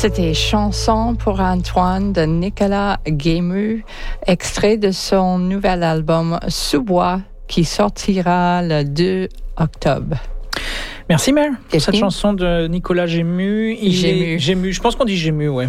C'était Chanson pour Antoine de Nicolas Guému, extrait de son nouvel album Sous-bois qui sortira le 2 octobre. Merci Mère pour cette chanson de Nicolas Gému. Gému. Je pense qu'on dit Gému, ouais.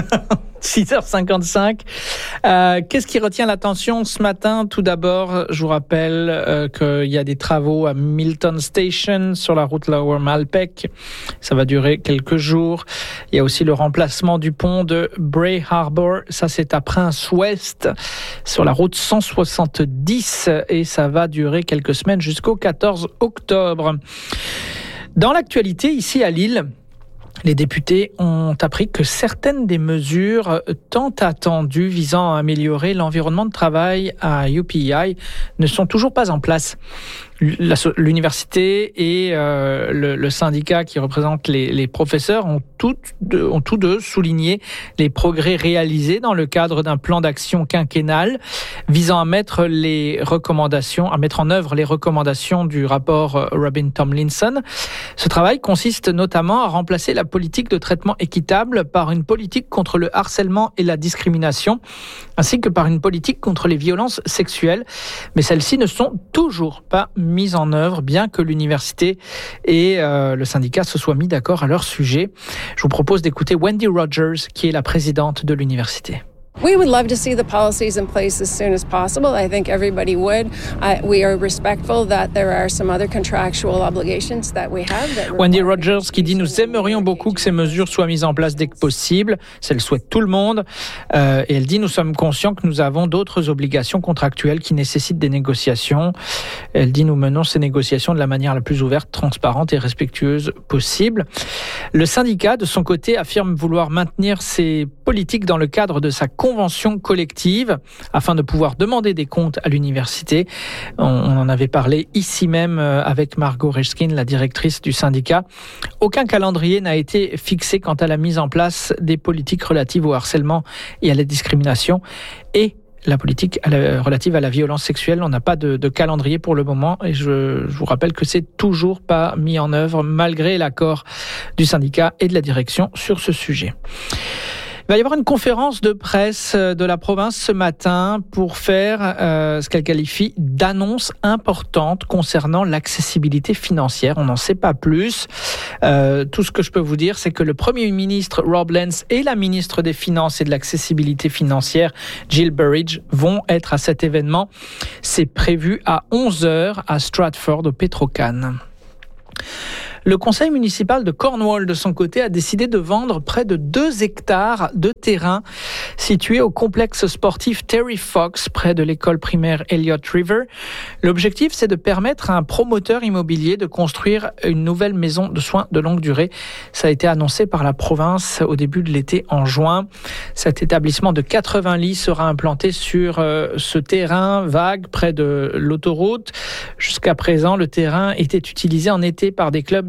6h55. Qu'est-ce qui retient l'attention ce matin? Tout d'abord, je vous rappelle qu'il y a des travaux à Milton Station sur la route Lower Malpeque. Ça va durer quelques jours. Il y a aussi le remplacement du pont de Bray Harbor. Ça, c'est à Prince-Ouest sur la route 170 et ça va durer quelques semaines jusqu'au 14 octobre. Dans l'actualité, ici à Lille, les députés ont appris que certaines des mesures tant attendues visant à améliorer l'environnement de travail à UPI ne sont toujours pas en place. L'université et le syndicat qui représente les professeurs ont tous deux souligné les progrès réalisés dans le cadre d'un plan d'action quinquennal visant à mettre en œuvre les recommandations du rapport Robin Tomlinson. Ce travail consiste notamment à remplacer la politique de traitement équitable par une politique contre le harcèlement et la discrimination, ainsi que par une politique contre les violences sexuelles. Mais celles-ci ne sont toujours pas mises en œuvre, bien que l'université et le syndicat se soient mis d'accord à leur sujet. Je vous propose d'écouter Wendy Rogers, qui est la présidente de l'université. We would love to see the policies in place as soon as possible. I think everybody would. We are respectful that there are some other contractual obligations that we have. Wendy Rogers qui dit « Nous aimerions beaucoup que ces mesures soient mises en place dès que possible. » C'est le souhait de tout le monde. Et elle dit « Nous sommes conscients que nous avons d'autres obligations contractuelles qui nécessitent des négociations. » Elle dit « Nous menons ces négociations de la manière la plus ouverte, transparente et respectueuse possible. » Le syndicat, de son côté, affirme vouloir maintenir ces politiques dans le cadre de sa convention collective afin de pouvoir demander des comptes à l'université. On en avait parlé ici même avec Margot Rechkin, la directrice du syndicat. Aucun calendrier n'a été fixé quant à la mise en place des politiques relatives au harcèlement et à la discrimination et la politique relative à la violence sexuelle. On n'a pas de calendrier pour le moment et je vous rappelle que c'est toujours pas mis en œuvre malgré l'accord du syndicat et de la direction sur ce sujet. Il va y avoir une conférence de presse de la province ce matin pour faire ce qu'elle qualifie d'annonce importante concernant l'accessibilité financière. On n'en sait pas plus. Tout ce que je peux vous dire, c'est que le Premier ministre Rob Lance et la ministre des Finances et de l'accessibilité financière Jill Burridge vont être à cet événement. C'est prévu à 11h à Stratford au Petro-Can. Le conseil municipal de Cornwall, de son côté, a décidé de vendre près de 2 hectares de terrain situés au complexe sportif Terry Fox, près de l'école primaire Elliott River. L'objectif, c'est de permettre à un promoteur immobilier de construire une nouvelle maison de soins de longue durée. Ça a été annoncé par la province au début de l'été, en juin. Cet établissement de 80 lits sera implanté sur ce terrain vague près de l'autoroute. Jusqu'à présent, le terrain était utilisé en été par des clubs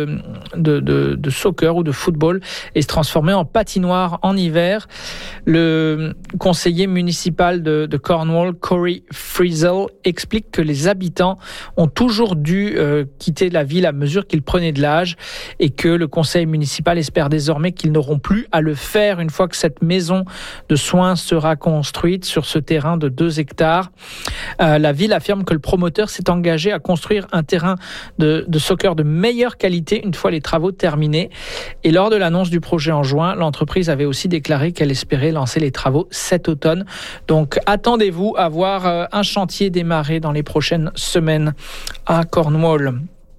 de soccer ou de football et se transformer en patinoire en hiver. Le conseiller municipal de Cornwall, Corey Frizzell, explique que les habitants ont toujours dû quitter la ville à mesure qu'ils prenaient de l'âge et que le conseil municipal espère désormais qu'ils n'auront plus à le faire une fois que cette maison de soins sera construite sur ce terrain de 2 hectares. La ville affirme que le promoteur s'est engagé à construire un terrain de soccer de meilleure qualité une fois les travaux terminés. Et lors de l'annonce du projet en juin, l'entreprise avait aussi déclaré qu'elle espérait lancer les travaux cet automne. Donc attendez-vous à voir un chantier démarrer dans les prochaines semaines à Cornwall.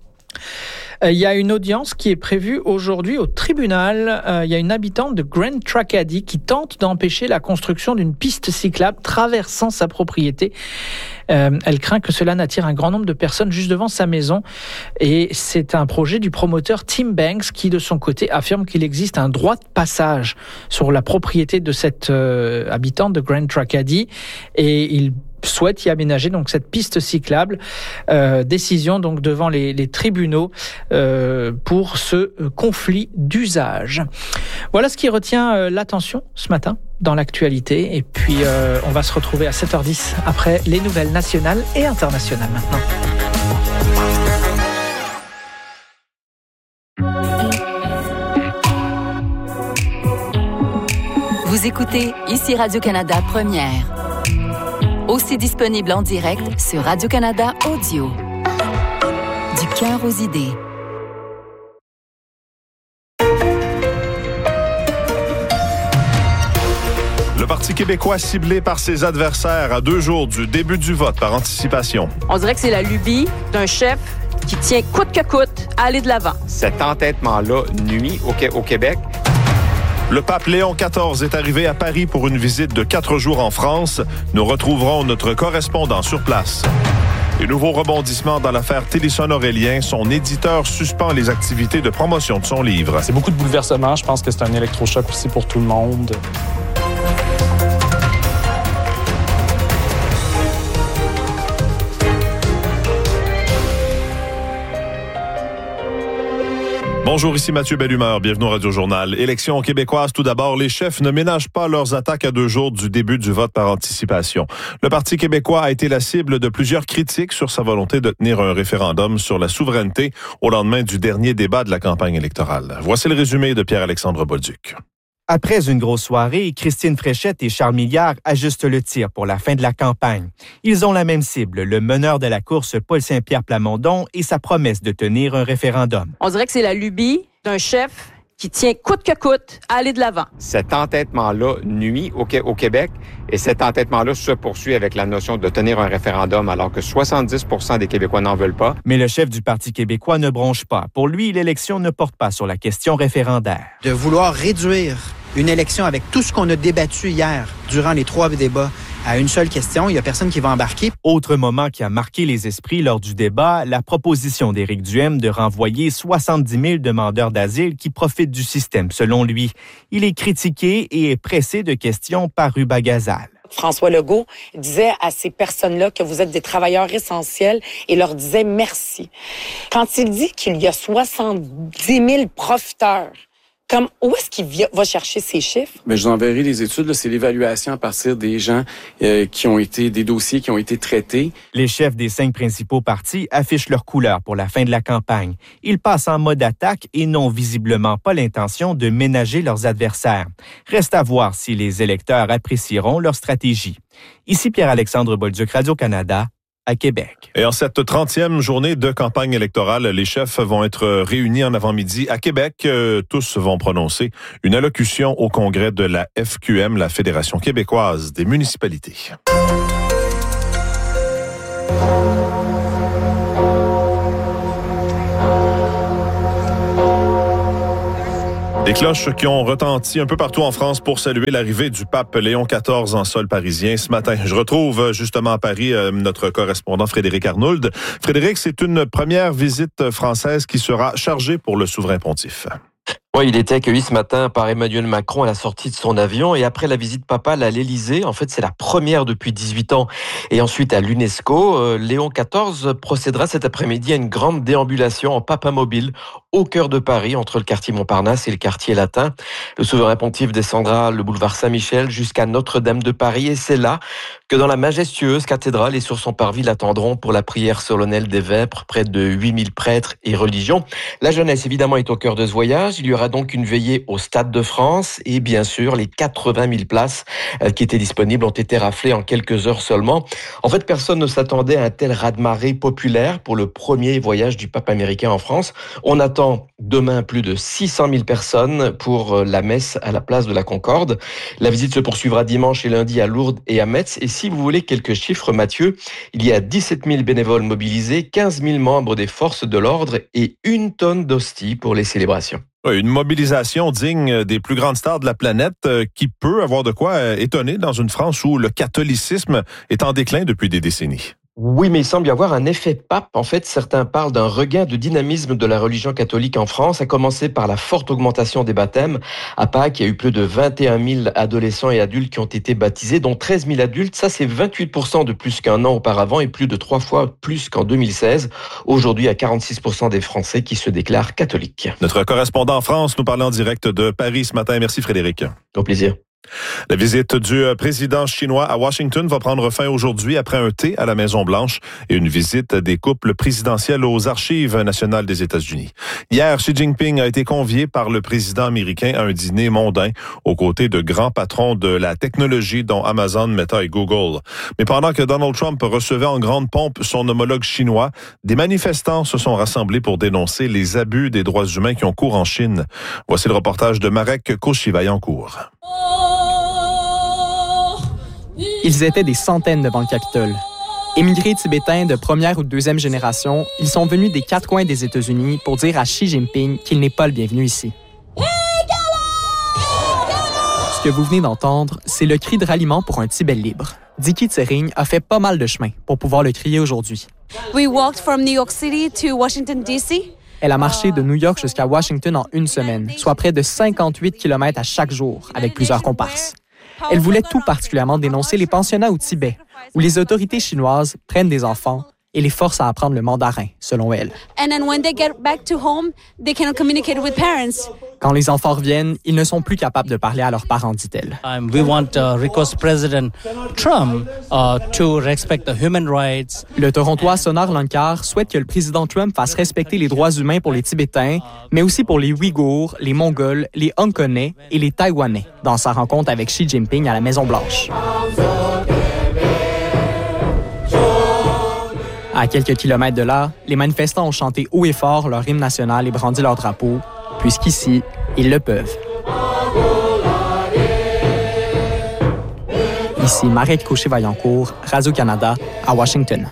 Il y a une audience qui est prévue aujourd'hui au tribunal. Il y a une habitante de Grand Tracadie qui tente d'empêcher la construction d'une piste cyclable traversant sa propriété. Elle craint que cela n'attire un grand nombre de personnes juste devant sa maison. Et c'est un projet du promoteur Tim Banks qui, de son côté, affirme qu'il existe un droit de passage sur la propriété de cette habitante de Grand Tracadie. Et il souhaite y aménager donc cette piste cyclable. Décision donc devant les tribunaux pour ce conflit d'usage. Voilà ce qui retient l'attention ce matin dans l'actualité. Et puis on va se retrouver à 7h10 après les nouvelles nationales et internationales maintenant. Vous écoutez ici Radio-Canada Première. Aussi disponible en direct sur Radio-Canada Audio. Du cœur aux idées. Le Parti québécois ciblé par ses adversaires à 2 jours du début du vote par anticipation. On dirait que c'est la lubie d'un chef qui tient coûte que coûte à aller de l'avant. Cet entêtement-là nuit au Québec. Le pape Léon XIV est arrivé à Paris pour une visite de 4 jours en France. Nous retrouverons notre correspondant sur place. Et nouveau rebondissement dans l'affaire Télisson-Aurélien. Son éditeur suspend les activités de promotion de son livre. C'est beaucoup de bouleversements. Je pense que c'est un électrochoc aussi pour tout le monde. Bonjour, ici Mathieu Bellumeur. Bienvenue au Radio-Journal. Élections québécoises, tout d'abord, les chefs ne ménagent pas leurs attaques à 2 jours du début du vote par anticipation. Le Parti québécois a été la cible de plusieurs critiques sur sa volonté de tenir un référendum sur la souveraineté au lendemain du dernier débat de la campagne électorale. Voici le résumé de Pierre-Alexandre Bolduc. Après une grosse soirée, Christine Fréchette et Charles Milliard ajustent le tir pour la fin de la campagne. Ils ont la même cible, le meneur de la course Paul Saint-Pierre Plamondon et sa promesse de tenir un référendum. On dirait que c'est la lubie d'un chef qui tient coûte que coûte à aller de l'avant. Cet entêtement-là nuit au Québec et cet entêtement-là se poursuit avec la notion de tenir un référendum alors que 70% des Québécois n'en veulent pas. Mais le chef du Parti québécois ne bronche pas. Pour lui, l'élection ne porte pas sur la question référendaire. De vouloir réduire une élection avec tout ce qu'on a débattu hier durant les 3 débats à une seule question, il n'y a personne qui va embarquer. Autre moment qui a marqué les esprits lors du débat, la proposition d'Éric Duhaime de renvoyer 70 000 demandeurs d'asile qui profitent du système, selon lui. Il est critiqué et est pressé de questions par Ruba Gazal. François Legault disait à ces personnes-là que vous êtes des travailleurs essentiels et leur disait merci. Quand il dit qu'il y a 70 000 profiteurs, où est-ce qu'il va chercher ces chiffres? Bien, je vous enverrai les études. Là, c'est l'évaluation à partir des gens des dossiers qui ont été traités. Les chefs des 5 principaux partis affichent leur couleur pour la fin de la campagne. Ils passent en mode attaque et n'ont visiblement pas l'intention de ménager leurs adversaires. Reste à voir si les électeurs apprécieront leur stratégie. Ici Pierre-Alexandre Bolduc, Radio-Canada, à Québec. Et en cette 30e journée de campagne électorale, les chefs vont être réunis en avant-midi à Québec. Tous vont prononcer une allocution au congrès de la FQM, la Fédération québécoise des municipalités. Des cloches qui ont retenti un peu partout en France pour saluer l'arrivée du pape Léon XIV en sol parisien ce matin. Je retrouve justement à Paris notre correspondant Frédéric Arnould. Frédéric, c'est une première visite française qui sera chargée pour le souverain pontife. Oui, il était accueilli ce matin par Emmanuel Macron à la sortie de son avion et après la visite papale à l'Élysée, en fait c'est la première depuis 18 ans, et ensuite à l'UNESCO, Léon XIV procédera cet après-midi à une grande déambulation en papamobile au cœur de Paris, entre le quartier Montparnasse et le quartier Latin. Le souverain pontife descendra le boulevard Saint-Michel jusqu'à Notre-Dame de Paris et c'est là que dans la majestueuse cathédrale et sur son parvis l'attendront pour la prière solennelle des vêpres, près de 8000 prêtres et religions. La jeunesse évidemment est au cœur de ce voyage, il y aura donc une veillée au Stade de France et bien sûr les 80 000 places qui étaient disponibles ont été raflées en quelques heures seulement. En fait, personne ne s'attendait à un tel raz-de-marée populaire pour le premier voyage du pape américain en France. On attend demain plus de 600 000 personnes pour la messe à la place de la Concorde. La visite se poursuivra dimanche et lundi à Lourdes et à Metz. Et si vous voulez quelques chiffres, Mathieu, il y a 17 000 bénévoles mobilisés, 15 000 membres des forces de l'ordre et 1 tonne d'hosties pour les célébrations. Une mobilisation digne des plus grandes stars de la planète qui peut avoir de quoi étonner dans une France où le catholicisme est en déclin depuis des décennies. Oui, mais il semble y avoir un effet pape. En fait, certains parlent d'un regain de dynamisme de la religion catholique en France, à commencer par la forte augmentation des baptêmes. À Pâques, il y a eu plus de 21 000 adolescents et adultes qui ont été baptisés, dont 13 000 adultes. Ça, c'est 28% de plus qu'un an auparavant et plus de 3 fois plus qu'en 2016. Aujourd'hui, il y a 46% des Français qui se déclarent catholiques. Notre correspondant en France nous parlait en direct de Paris ce matin. Merci Frédéric. Au plaisir. La visite du président chinois à Washington va prendre fin aujourd'hui après un thé à la Maison-Blanche et une visite des couples présidentiels aux Archives nationales des États-Unis. Hier, Xi Jinping a été convié par le président américain à un dîner mondain aux côtés de grands patrons de la technologie dont Amazon, Meta et Google. Mais pendant que Donald Trump recevait en grande pompe son homologue chinois, des manifestants se sont rassemblés pour dénoncer les abus des droits humains qui ont cours en Chine. Voici le reportage de Marek Cauchy-Vaillancourt. Ils étaient des centaines devant le Capitole. Émigrés tibétains de première ou deuxième génération, ils sont venus des quatre coins des États-Unis pour dire à Xi Jinping qu'il n'est pas le bienvenu ici. Ce que vous venez d'entendre, c'est le cri de ralliement pour un Tibet libre. Dicky Tsering a fait pas mal de chemin pour pouvoir le crier aujourd'hui. We walked from New York City to Washington, D.C. Elle a marché de New York jusqu'à Washington en une semaine, soit près de 58 km à chaque jour, avec plusieurs comparses. Elle voulait tout particulièrement dénoncer les pensionnats au Tibet, où les autorités chinoises prennent des enfants et les forcent à apprendre le mandarin, selon elle. And then when they get back to home, they cannot communicate with parents. Quand les enfants reviennent, ils ne sont plus capables de parler à leurs parents, dit-elle. We want request President Trump to respect the human rights. Le Torontois Sonar Lankar souhaite que le président Trump fasse respecter les droits humains pour les Tibétains, mais aussi pour les Ouïghours, les Mongols, les Hongkonnais et les Taïwanais, dans sa rencontre avec Xi Jinping à la Maison-Blanche. À quelques kilomètres de là, les manifestants ont chanté haut et fort leur hymne national et brandi leur drapeau, puisqu'ici, ils le peuvent. Ici Marek Cauchy-Vaillancourt, Radio-Canada, à Washington.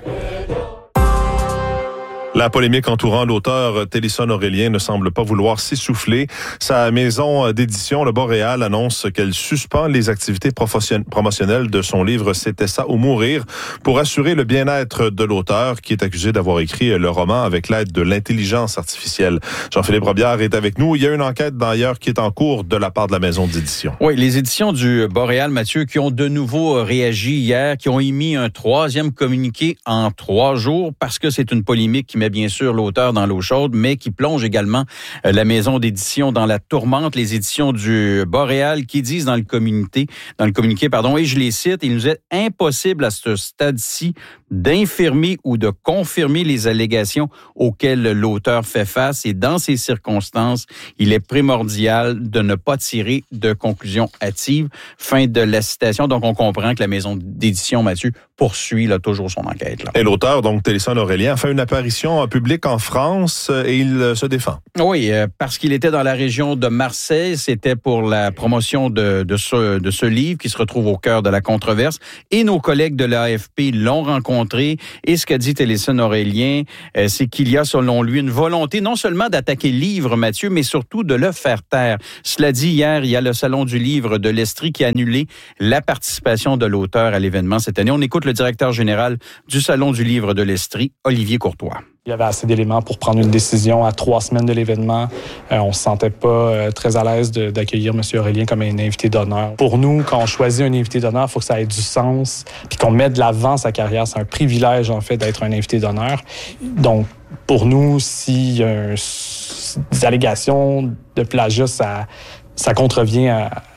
La polémique entourant l'auteur Télésphone Aurélien ne semble pas vouloir s'essouffler. Sa maison d'édition, le Boréal, annonce qu'elle suspend les activités promotionnelles de son livre « C'était ça ou mourir » pour assurer le bien-être de l'auteur qui est accusé d'avoir écrit le roman avec l'aide de l'intelligence artificielle. Jean-Philippe Robillard est avec nous. Il y a une enquête d'ailleurs qui est en cours de la part de la maison d'édition. Oui, les éditions du Boréal, Mathieu, qui ont de nouveau réagi hier, qui ont émis un troisième communiqué en 3 jours parce que c'est une polémique qui met bien sûr l'auteur dans l'eau chaude, mais qui plonge également la maison d'édition dans la tourmente. Les éditions du Boréal qui disent dans le communiqué, et je les cite, il nous est impossible à ce stade-ci d'infirmer ou de confirmer les allégations auxquelles l'auteur fait face et dans ces circonstances, il est primordial de ne pas tirer de conclusions hâtives. Fin de la citation. Donc, on comprend que la maison d'édition, Mathieu, poursuit là, toujours son enquête. Là. Et l'auteur, donc Télésphone Aurélien, a fait une apparition publique en France et il se défend. Oui, parce qu'il était dans la région de Marseille. C'était pour la promotion de ce livre qui se retrouve au cœur de la controverse. Et nos collègues de l'AFP l'ont rencontré. Et ce qu'a dit Télésphone Aurélien, c'est qu'il y a, selon lui, une volonté non seulement d'attaquer le livre, Mathieu, mais surtout de le faire taire. Cela dit, hier, il y a le Salon du livre de l'Estrie qui a annulé la participation de l'auteur à l'événement cette année. On écoute le directeur général du Salon du livre de l'Estrie, Olivier Courtois. Il y avait assez d'éléments pour prendre une décision à 3 semaines de l'événement. On ne se sentait pas très à l'aise d'accueillir M. Aurélien comme un invité d'honneur. Pour nous, quand on choisit un invité d'honneur, il faut que ça ait du sens puis qu'on mette de l'avant sa carrière. C'est un privilège, en fait, d'être un invité d'honneur. Donc, pour nous, s'il y a des allégations de plagiat, ça contrevient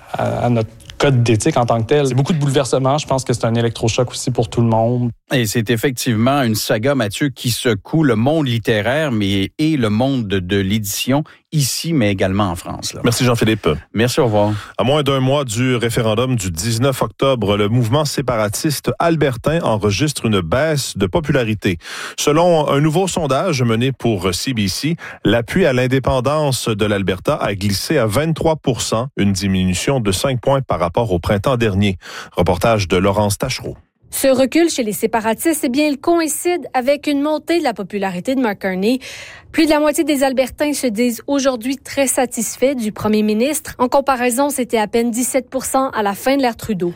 à notre code d'éthique en tant que tel. C'est beaucoup de bouleversements. Je pense que c'est un électrochoc aussi pour tout le monde. Et c'est effectivement une saga, Mathieu, qui secoue le monde littéraire et le monde de l'édition ici, mais également en France. Là. Merci Jean-Philippe. Merci, au revoir. À moins d'1 mois du référendum du 19 octobre, le mouvement séparatiste albertain enregistre une baisse de popularité. Selon un nouveau sondage mené pour CBC, l'appui à l'indépendance de l'Alberta a glissé à 23%, une diminution de 5 points par rapport au printemps dernier. Reportage de Laurence Tachereau. Ce recul chez les séparatistes, il coïncide avec une montée de la popularité de Mark Carney. Plus de la moitié des Albertains se disent aujourd'hui très satisfaits du premier ministre. En comparaison, c'était à peine 17% à la fin de l'ère Trudeau.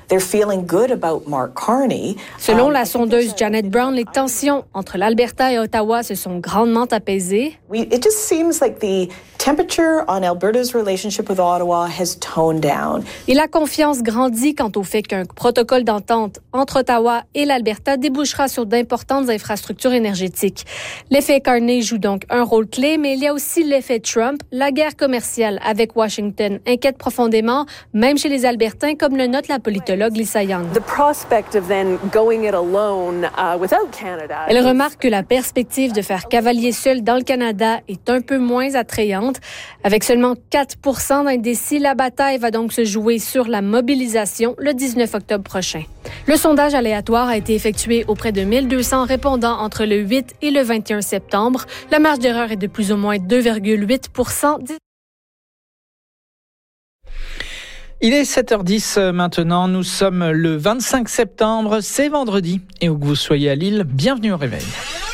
Selon la sondeuse Janet Brown, les tensions entre l'Alberta et Ottawa se sont grandement apaisées. It just seems like the temperature on Alberta's relationship with Ottawa has toned down. Et la confiance grandit quant au fait qu'un protocole d'entente entre Ottawa l'Ottawa et l'Alberta débouchera sur d'importantes infrastructures énergétiques. L'effet Carney joue donc un rôle clé, mais il y a aussi l'effet Trump. La guerre commerciale avec Washington inquiète profondément, même chez les Albertains, comme le note la politologue Lisa Young. Elle remarque que la perspective de faire cavalier seul dans le Canada est un peu moins attrayante. Avec seulement 4% d'indécis, la bataille va donc se jouer sur la mobilisation le 19 octobre prochain. Le sondage aléatoire a été effectué auprès de 1200 répondants entre le 8 et le 21 septembre. La marge d'erreur est de plus ou moins 2,8%. Il est 7h10 maintenant, nous sommes le 25 septembre, c'est vendredi. Et où que vous soyez à Lille, bienvenue au réveil.